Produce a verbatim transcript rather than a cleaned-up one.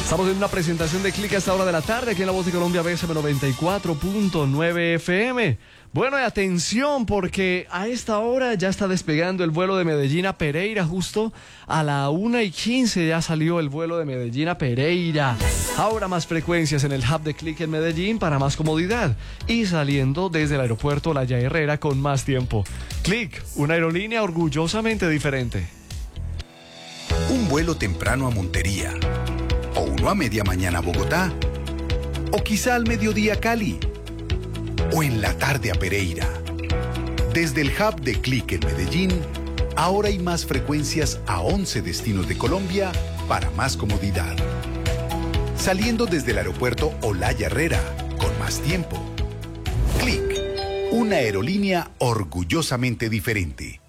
Estamos en una presentación de Click a esta hora de la tarde aquí en La Voz de Colombia, B S M noventa y cuatro punto nueve F M. Bueno, y atención, porque a esta hora ya está despegando el vuelo de Medellín a Pereira. Justo a la una y quince ya salió el vuelo de Medellín a Pereira. Ahora más frecuencias en el hub de Click en Medellín para más comodidad. Y saliendo desde el aeropuerto Olaya Herrera con más tiempo. Click, una aerolínea orgullosamente diferente. Un vuelo temprano a Montería. O uno a media mañana a Bogotá. O quizá al mediodía a Cali. O en la tarde a Pereira. Desde el hub de Click en Medellín, ahora hay más frecuencias a once destinos de Colombia para más comodidad. Saliendo desde el aeropuerto Olaya Herrera, con más tiempo. Click, una aerolínea orgullosamente diferente.